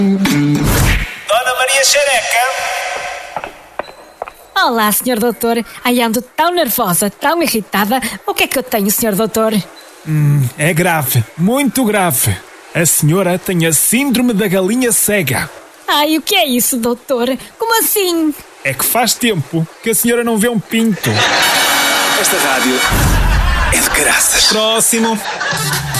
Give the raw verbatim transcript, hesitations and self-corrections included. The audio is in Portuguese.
Dona Maria Xereca. Olá, senhor doutor. Ai, ando tão nervosa, tão irritada. O que é que eu tenho, senhor doutor? Hum, é grave, muito grave. A senhora tem a síndrome da galinha cega. Ai, o que é isso, doutor? Como assim? É que faz tempo que a senhora não vê um pinto. Esta rádio é de caraças. Próximo.